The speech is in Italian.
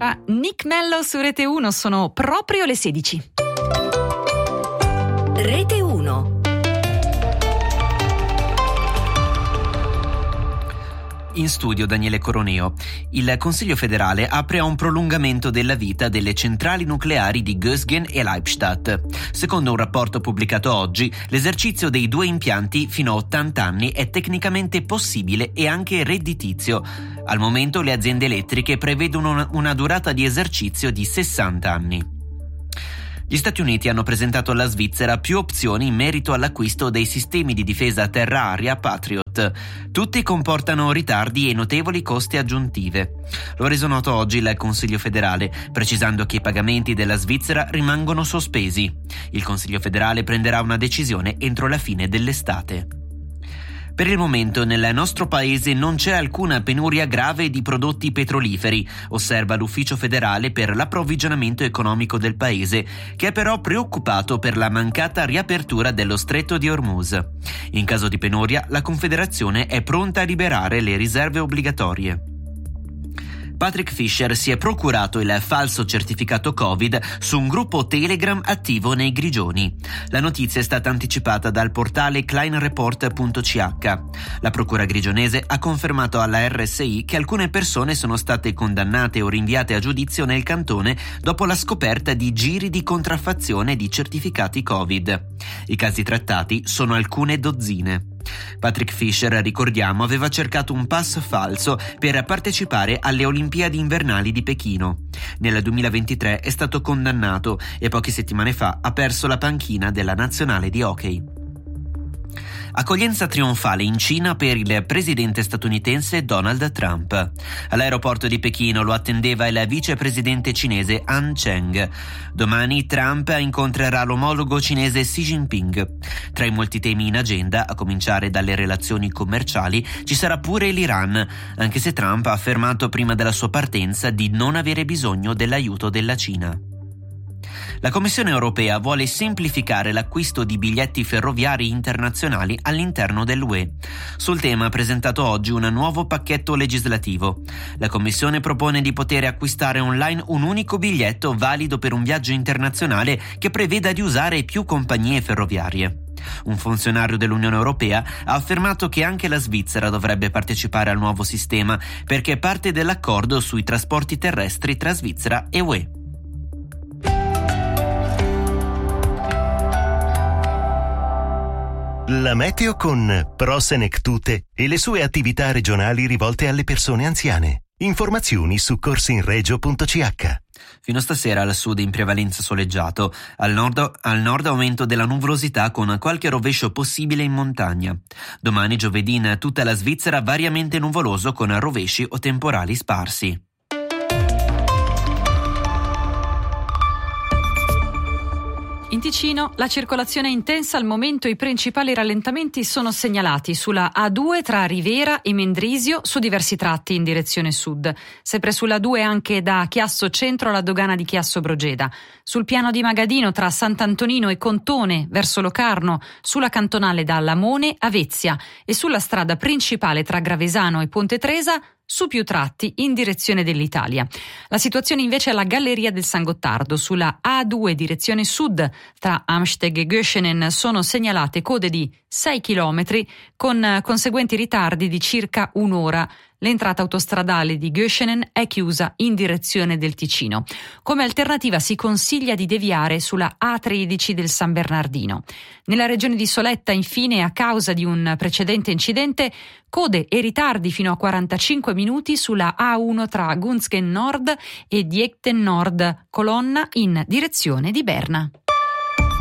Nick Mello su Rete 1, sono proprio le 16. Rete 1. In studio Daniele Coroneo. Il Consiglio federale apre a un prolungamento della vita delle centrali nucleari di Gösgen e Leibstadt. Secondo un rapporto pubblicato oggi, l'esercizio dei due impianti fino a 80 anni è tecnicamente possibile e anche redditizio. Al momento le aziende elettriche prevedono una durata di esercizio di 60 anni. Gli Stati Uniti hanno presentato alla Svizzera più opzioni in merito all'acquisto dei sistemi di difesa terra-aria Patriot. Tutti comportano ritardi e notevoli costi aggiuntive. Lo ha reso noto oggi il Consiglio federale, precisando che i pagamenti della Svizzera rimangono sospesi. Il Consiglio federale prenderà una decisione entro la fine dell'estate. Per il momento nel nostro paese non c'è alcuna penuria grave di prodotti petroliferi, osserva l'Ufficio federale per l'approvvigionamento economico del paese, che è però preoccupato per la mancata riapertura dello Stretto di Hormuz. In caso di penuria, la Confederazione è pronta a liberare le riserve obbligatorie. Patrick Fisher si è procurato il falso certificato Covid su un gruppo Telegram attivo nei Grigioni. La notizia è stata anticipata dal portale clinereport.ch. La procura grigionese ha confermato alla RSI che alcune persone sono state condannate o rinviate a giudizio nel cantone dopo la scoperta di giri di contraffazione di certificati Covid. I casi trattati sono alcune dozzine. Patrick Fisher, ricordiamo, aveva cercato un pass falso per partecipare alle Olimpiadi invernali di Pechino. Nel 2023 è stato condannato e poche settimane fa ha perso la panchina della nazionale di hockey. Accoglienza trionfale in Cina per il presidente statunitense Donald Trump. All'aeroporto di Pechino lo attendeva il vicepresidente cinese Han Cheng. Domani Trump incontrerà l'omologo cinese Xi Jinping. Tra i molti temi in agenda, a cominciare dalle relazioni commerciali, ci sarà pure l'Iran, anche se Trump ha affermato prima della sua partenza di non avere bisogno dell'aiuto della Cina. La Commissione europea vuole semplificare l'acquisto di biglietti ferroviari internazionali all'interno dell'UE. Sul tema ha presentato oggi un nuovo pacchetto legislativo. La Commissione propone di poter acquistare online un unico biglietto valido per un viaggio internazionale che preveda di usare più compagnie ferroviarie. Un funzionario dell'Unione Europea ha affermato che anche la Svizzera dovrebbe partecipare al nuovo sistema perché è parte dell'accordo sui trasporti terrestri tra Svizzera e UE. La meteo con Pro Senectute e le sue attività regionali rivolte alle persone anziane. Informazioni su corsinregio.ch. Fino a stasera al sud in prevalenza soleggiato, al nord aumento della nuvolosità con qualche rovescio possibile in montagna. Domani giovedì in tutta la Svizzera variamente nuvoloso con rovesci o temporali sparsi. In Ticino la circolazione è intensa, al momento i principali rallentamenti sono segnalati sulla A2 tra Rivera e Mendrisio su diversi tratti in direzione sud. Sempre sulla A2 anche da Chiasso Centro alla dogana di Chiasso Brogeda. Sul piano di Magadino tra Sant'Antonino e Contone verso Locarno, sulla cantonale da Lamone a Vezia e sulla strada principale tra Gravesano e Ponte Tresa su più tratti in direzione dell'Italia. La situazione invece alla Galleria del San Gottardo, sulla A2 direzione sud tra Amsteg e Göschenen sono segnalate code di 6 km con conseguenti ritardi di circa un'ora. L'entrata autostradale di Göschenen è chiusa in direzione del Ticino. Come alternativa si consiglia di deviare sulla A13 del San Bernardino. Nella regione di Soletta, infine, a causa di un precedente incidente, code e ritardi fino a 45 minuti sulla A1 tra Gunzgen Nord e Diegten Nord Colonna in direzione di Berna.